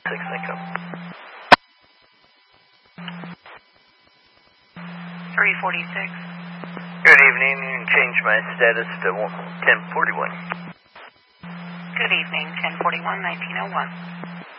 Echo. 346. Good evening. Change my status to 1041. Good evening, 1041, 1901.